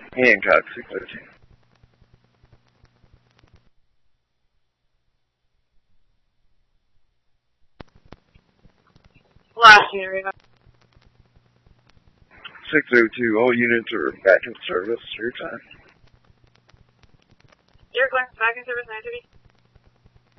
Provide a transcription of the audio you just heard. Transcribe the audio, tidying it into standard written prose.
Hancock 602. Last unit. 602, all units are back in service. Your time. You're going back in service 9:30.